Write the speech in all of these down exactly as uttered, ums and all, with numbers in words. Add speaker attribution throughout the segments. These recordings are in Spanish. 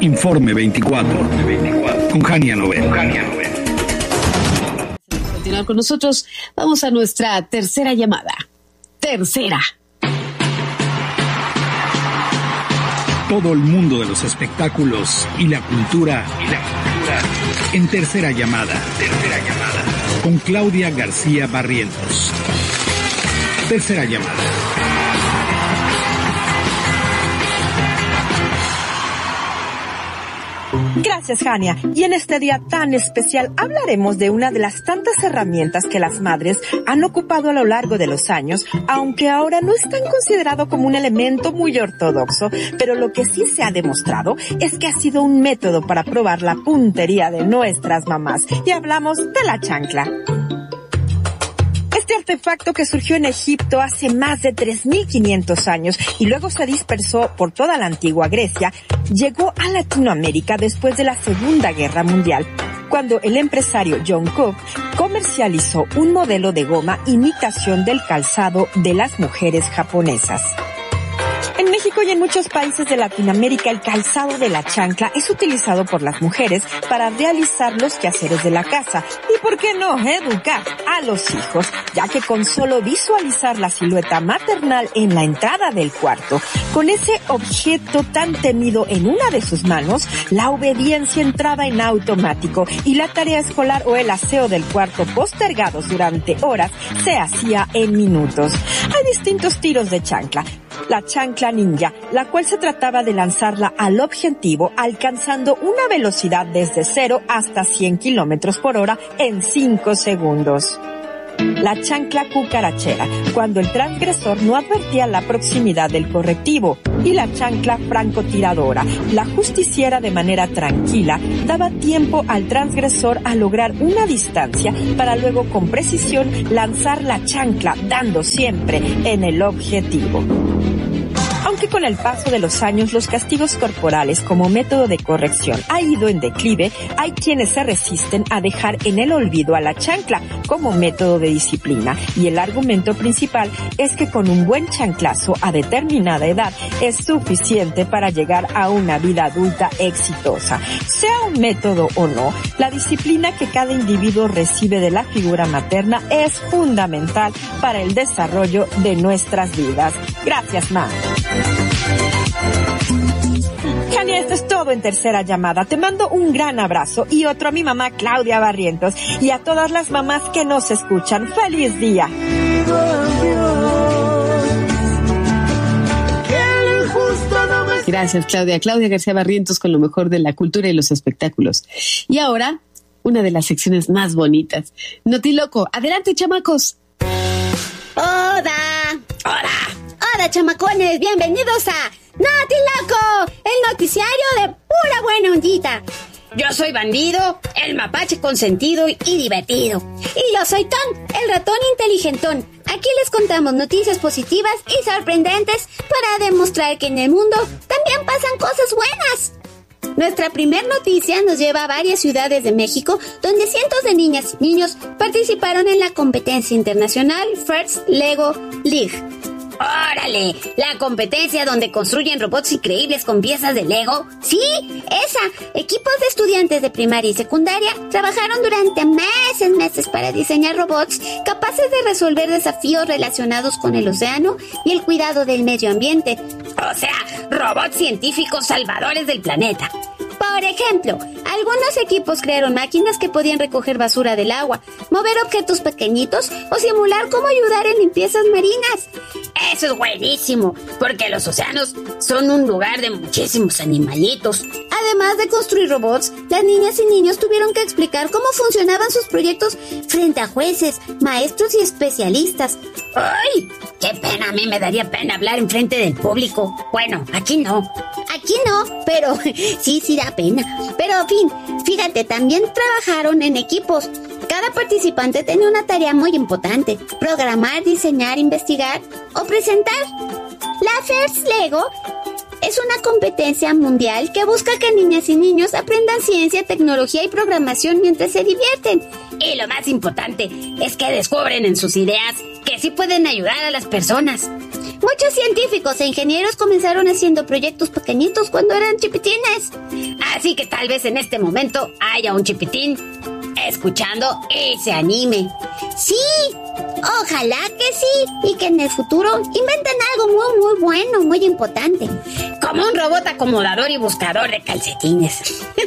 Speaker 1: Informe veinticuatro. Con Jania Novel.
Speaker 2: Continuar con nosotros, vamos a nuestra tercera llamada. Tercera.
Speaker 1: Todo el mundo de los espectáculos y la cultura, y la cultura en tercera llamada. Tercera llamada. Con Claudia García Barrientos. Tercera llamada.
Speaker 3: Gracias, Jania. Y en este día tan especial hablaremos de una de las tantas herramientas que las madres han ocupado a lo largo de los años, aunque ahora no es tan considerado como un elemento muy ortodoxo, pero lo que sí se ha demostrado es que ha sido un método para probar la puntería de nuestras mamás. Y hablamos de la chancla. Este artefacto que surgió en Egipto hace más de tres mil quinientos años y luego se dispersó por toda la antigua Grecia, llegó a Latinoamérica después de la Segunda Guerra Mundial, cuando el empresario John Cook comercializó un modelo de goma imitación del calzado de las mujeres japonesas. En México y en muchos países de Latinoamérica, el calzado de la chancla es utilizado por las mujeres para realizar los quehaceres de la casa y, ¿por qué no?, educar a los hijos, ya que con solo visualizar la silueta maternal en la entrada del cuarto, con ese objeto tan temido en una de sus manos, la obediencia entraba en automático y la tarea escolar o el aseo del cuarto postergados durante horas se hacía en minutos. Hay distintos tiros de chancla. La chancla ninja, la cual se trataba de lanzarla al objetivo alcanzando una velocidad desde cero hasta cien kilómetros por hora en cinco segundos. La chancla cucarachera, cuando el transgresor no advertía la proximidad del correctivo. Y la chancla francotiradora, la justiciera de manera tranquila, daba tiempo al transgresor a lograr una distancia para luego con precisión lanzar la chancla, dando siempre en el objetivo. Aunque con el paso de los años los castigos corporales como método de corrección ha ido en declive, hay quienes se resisten a dejar en el olvido a la chancla como método de disciplina, y el argumento principal es que con un buen chanclazo a determinada edad es suficiente para llegar a una vida adulta exitosa. Sea un método o no, la disciplina que cada individuo recibe de la figura materna es fundamental para el desarrollo de nuestras vidas. Gracias, Ma. Jania, esto es todo en tercera llamada. Te mando un gran abrazo y otro a mi mamá Claudia Barrientos y a todas las mamás que nos escuchan. ¡Feliz día!
Speaker 2: Gracias, Claudia. Claudia García Barrientos con lo mejor de la cultura y los espectáculos. Y ahora, una de las secciones más bonitas. Notiloco. Adelante, chamacos.
Speaker 4: ¡Hola! ¡Hola! ¡Hola, chamacones! ¡Bienvenidos a Notiloco! El noticiario de pura buena ondita. Yo soy Bandido, el mapache consentido y divertido. Y yo soy Ton, el ratón inteligentón. Aquí les contamos noticias positivas y sorprendentes para demostrar que en el mundo también pasan cosas buenas. Nuestra primer noticia nos lleva a varias ciudades de México, donde cientos de niñas y niños participaron en la competencia internacional First Lego League. ¡Órale! La competencia donde construyen robots increíbles con piezas de Lego. ¡Sí! ¡Esa! Equipos de estudiantes de primaria y secundaria trabajaron durante meses, meses para diseñar robots capaces de resolver desafíos relacionados con el océano y el cuidado del medio ambiente. O sea, robots científicos salvadores del planeta. Por ejemplo, algunos equipos crearon máquinas que podían recoger basura del agua, mover objetos pequeñitos o simular cómo ayudar en limpiezas marinas. Eso es buenísimo, porque los océanos son un lugar de muchísimos animalitos. Además de construir robots, las niñas y niños tuvieron que explicar cómo funcionaban sus proyectos frente a jueces, maestros y especialistas. ¡Ay! ¡Qué pena! A mí me daría pena hablar en frente del público. Bueno, aquí no. Aquí no, pero sí, sí da pena. Pero, en fin, fíjate, también trabajaron en equipos. Cada participante tenía una tarea muy importante: programar, diseñar, investigar o presentar. La First Lego es una competencia mundial que busca que niñas y niños aprendan ciencia, tecnología y programación mientras se divierten. Y lo más importante es que descubren en sus ideas que sí pueden ayudar a las personas. Muchos científicos e ingenieros comenzaron haciendo proyectos pequeñitos cuando eran chipitines. Así que tal vez en este momento haya un chipitín escuchando y se anime. Sí, ojalá que sí, y que en el futuro inventen algo muy, muy bueno, muy importante. Como un robot acomodador y buscador de calcetines.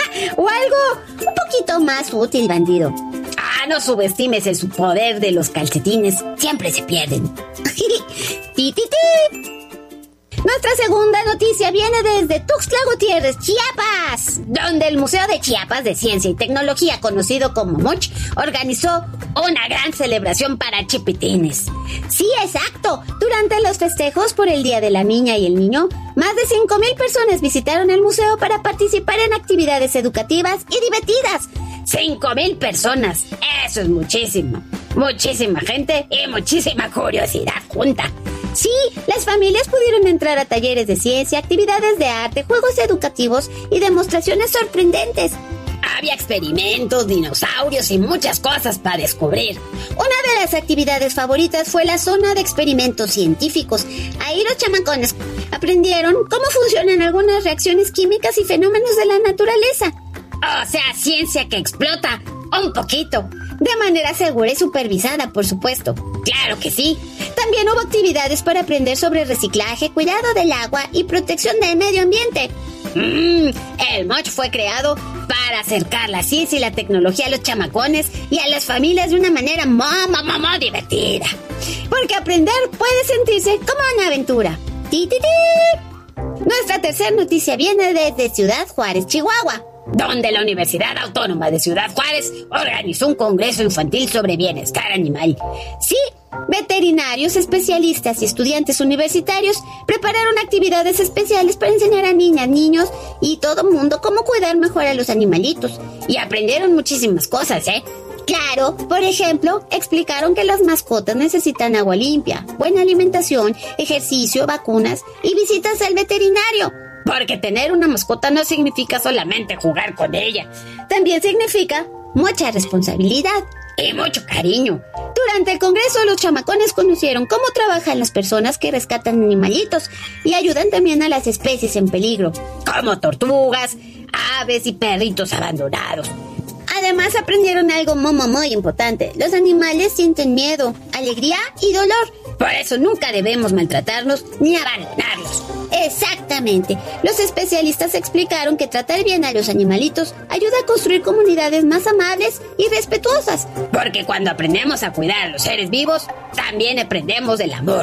Speaker 4: O algo un poquito más útil, bandido. Ah, no subestimes el poder de los calcetines. Siempre se pierden. ¡Ti, ti, ti! Nuestra segunda noticia viene desde Tuxtla Gutiérrez, Chiapas, donde el Museo de Chiapas de Ciencia y Tecnología, conocido como MUCH, organizó una gran celebración para chipitines. Sí, exacto. Durante los festejos por el Día de la Niña y el Niño, más de cinco mil personas visitaron el museo para participar en actividades educativas y divertidas. ¡Cinco mil personas! Eso es muchísimo. Muchísima gente y muchísima curiosidad junta. Sí, las familias pudieron entrar a talleres de ciencia, actividades de arte, juegos educativos y demostraciones sorprendentes. Había experimentos, dinosaurios y muchas cosas para descubrir. Una de las actividades favoritas fue la zona de experimentos científicos. Ahí los chamacones aprendieron cómo funcionan algunas reacciones químicas y fenómenos de la naturaleza. O sea, ciencia que explota un poquito. De manera segura y supervisada, por supuesto. ¡Claro que sí! También hubo actividades para aprender sobre reciclaje, cuidado del agua y protección del medio ambiente. Mm, el MUCH fue creado para acercar la ciencia y la tecnología a los chamacones y a las familias de una manera muy, muy, muy divertida. Porque aprender puede sentirse como una aventura. ¡Ti, ti, ti! Nuestra tercera noticia viene desde Ciudad Juárez, Chihuahua, donde la Universidad Autónoma de Ciudad Juárez organizó un congreso infantil sobre bienestar animal. Sí, veterinarios, especialistas y estudiantes universitarios prepararon actividades especiales para enseñar a niñas, niños y todo mundo cómo cuidar mejor a los animalitos. Y aprendieron muchísimas cosas, ¿eh? Claro, por ejemplo, explicaron que las mascotas necesitan agua limpia, buena alimentación, ejercicio, vacunas y visitas al veterinario. Porque tener una mascota no significa solamente jugar con ella. También significa mucha responsabilidad y mucho cariño. Durante el congreso, los chamacones conocieron cómo trabajan las personas que rescatan animalitos y ayudan también a las especies en peligro, como tortugas, aves y perritos abandonados. Además, aprendieron algo muy, muy importante. Los animales sienten miedo, alegría y dolor. Por eso nunca debemos maltratarlos ni abandonarlos. Exactamente. Los especialistas explicaron que tratar bien a los animalitos ayuda a construir comunidades más amables y respetuosas. Porque cuando aprendemos a cuidar a los seres vivos, también aprendemos del amor.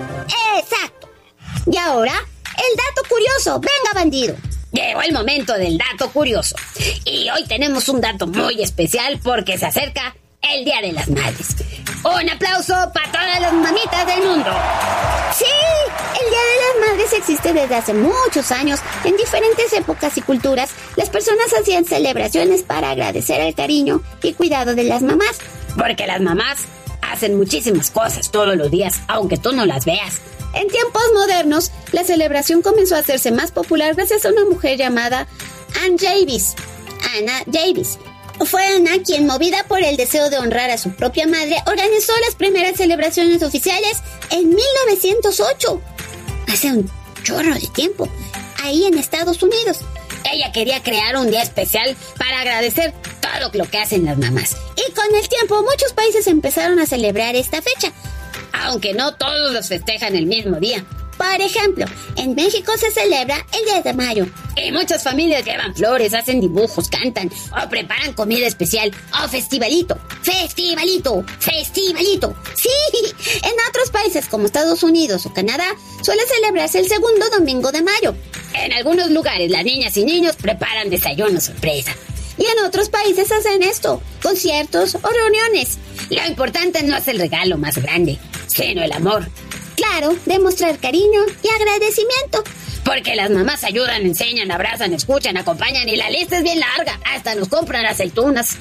Speaker 4: Exacto. Y ahora, el dato curioso. Venga, bandido. Llegó el momento del dato curioso. Y hoy tenemos un dato muy especial porque se acerca el Día de las Madres. Un aplauso para todas las mamitas del mundo. Sí, el Día de las Madres existe desde hace muchos años. En diferentes épocas y culturas, las personas hacían celebraciones para agradecer el cariño y cuidado de las mamás. Porque las mamás hacen muchísimas cosas todos los días, aunque tú no las veas. En tiempos modernos, la celebración comenzó a hacerse más popular gracias a una mujer llamada Anne Jarvis. Anna Jarvis. Fue Ana quien, movida por el deseo de honrar a su propia madre, organizó las primeras celebraciones oficiales en mil novecientos ocho. Hace un chorro de tiempo, ahí en Estados Unidos. Ella quería crear un día especial para agradecer todo lo que hacen las mamás. Y con el tiempo, muchos países empezaron a celebrar esta fecha, aunque no todos los festejan el mismo día. Por ejemplo, en México se celebra el diez de mayo. Y muchas familias llevan flores, hacen dibujos, cantan o preparan comida especial o festivalito. ¡Festivalito! ¡Festivalito! ¡Sí! En otros países como Estados Unidos o Canadá suele celebrarse el segundo domingo de mayo. En algunos lugares las niñas y niños preparan desayuno sorpresa. Y en otros países hacen esto, conciertos o reuniones. Lo importante no es el regalo más grande, sino el amor. Claro, demostrar cariño y agradecimiento. Porque las mamás ayudan, enseñan, abrazan, escuchan, acompañan y la lista es bien larga. Hasta nos compran aceitunas.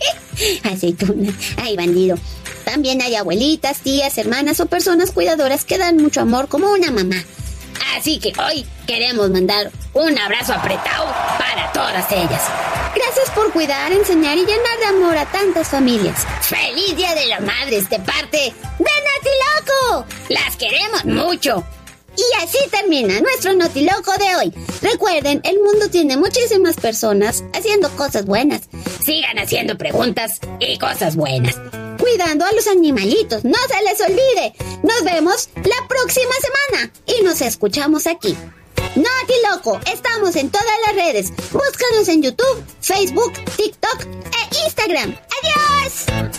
Speaker 4: Aceitunas, ay bandido. También hay abuelitas, tías, hermanas o personas cuidadoras que dan mucho amor como una mamá. Así que hoy queremos mandar un abrazo apretado para todas ellas. Gracias por cuidar, enseñar y llenar de amor a tantas familias. ¡Feliz Día de las Madres de parte de Nati! Notiloco! ¡Las queremos mucho! Y así termina nuestro Notiloco de hoy. Recuerden, el mundo tiene muchísimas personas haciendo cosas buenas. Sigan haciendo preguntas y cosas buenas. Cuidando a los animalitos, no se les olvide. Nos vemos la próxima semana y nos escuchamos aquí. Notiloco, estamos en todas las redes. Búscanos en YouTube, Facebook, TikTok e Instagram. ¡Adiós!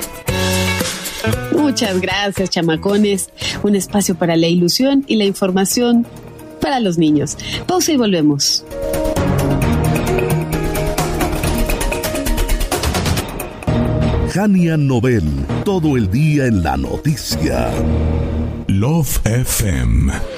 Speaker 2: Muchas gracias, chamacones. Un espacio para la ilusión y la información para los niños. Pausa y volvemos.
Speaker 5: Jania Nobel, todo el día en la noticia.
Speaker 6: Love F M.